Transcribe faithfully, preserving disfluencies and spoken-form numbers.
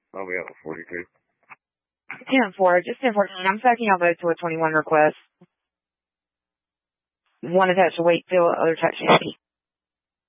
I'll be out with forty-two. ten four, just ten fourteen. I'm stacking y'all both to a twenty-one request. One attached to Wakefield, other attached to Yankee.